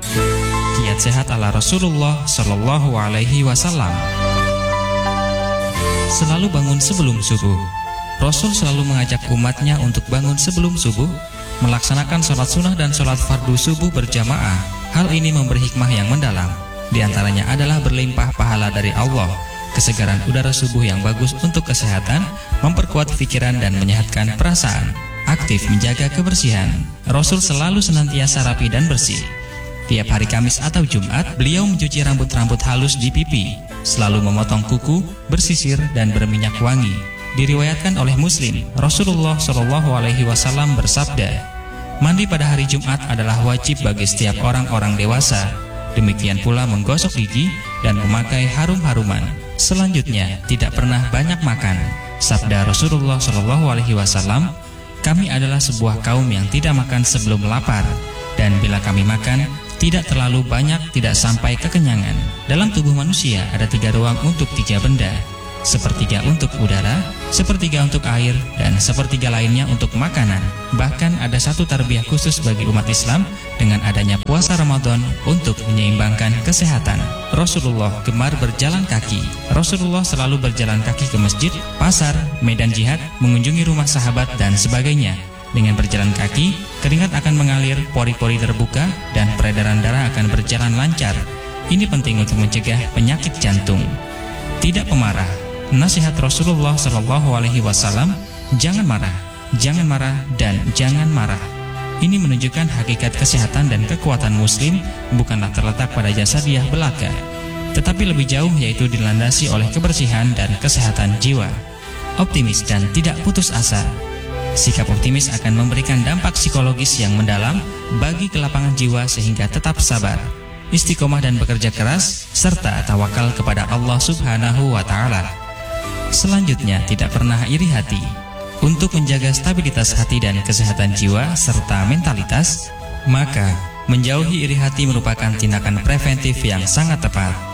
Kiat sehat ala Rasulullah Shallallahu Alaihi Wasallam. Selalu bangun sebelum subuh. Rasul selalu mengajak umatnya untuk bangun sebelum subuh, melaksanakan sholat sunnah dan sholat fardu subuh berjamaah. Hal ini memberi hikmah yang mendalam. Di antaranya adalah berlimpah pahala dari Allah, kesegaran udara subuh yang bagus untuk kesehatan, memperkuat pikiran dan menyehatkan perasaan, aktif menjaga kebersihan. Rasul selalu senantiasa rapi dan bersih. Tiap hari Kamis atau Jumat, beliau mencuci rambut-rambut halus di pipi, selalu memotong kuku, bersisir dan berminyak wangi. Diriwayatkan oleh Muslim, Rasulullah Shallallahu Alaihi Wasallam bersabda, mandi pada hari Jumat adalah wajib bagi setiap orang-orang dewasa. Demikian pula menggosok gigi dan memakai harum-haruman. Selanjutnya, tidak pernah banyak makan. Sabda Rasulullah Shallallahu Alaihi Wasallam, kami adalah sebuah kaum yang tidak makan sebelum lapar, dan bila kami makan, tidak terlalu banyak, tidak sampai kekenyangan. Dalam tubuh manusia ada 3 ruang untuk 3 benda, sepertiga untuk udara, sepertiga untuk air, dan sepertiga lainnya untuk makanan. Bahkan ada satu tarbiyah khusus bagi umat Islam dengan adanya puasa Ramadan untuk menyeimbangkan kesehatan. Rasulullah gemar berjalan kaki. Rasulullah selalu berjalan kaki ke masjid, pasar, medan jihad, mengunjungi rumah sahabat, dan sebagainya. Dengan berjalan kaki, keringat akan mengalir, pori-pori terbuka, dan peredaran darah akan berjalan lancar. Ini penting untuk mencegah penyakit jantung. Tidak pemarah. Nasihat Rasulullah Shallallahu Alaihi Wasallam, jangan marah, dan jangan marah. Ini menunjukkan hakikat kesehatan dan kekuatan Muslim bukanlah terletak pada jasadiah belaka, tetapi lebih jauh yaitu dilandasi oleh kebersihan dan kesehatan jiwa. Optimis dan tidak putus asa. Sikap optimis akan memberikan dampak psikologis yang mendalam bagi kelapangan jiwa sehingga tetap sabar, istiqomah dan bekerja keras, serta tawakal kepada Allah Subhanahu wa Ta'ala. Selanjutnya, tidak pernah iri hati. Untuk menjaga stabilitas hati dan kesehatan jiwa serta mentalitas, maka menjauhi iri hati merupakan tindakan preventif yang sangat tepat.